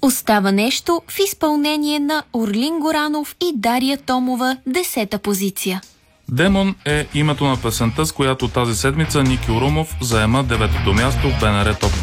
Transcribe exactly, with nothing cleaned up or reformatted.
Остава нещо в изпълнение на Орлин Горанов и Дария Томова, десета позиция. Демон е името на песента, с която тази седмица Ники Урумов заема деветото място в БНР Топ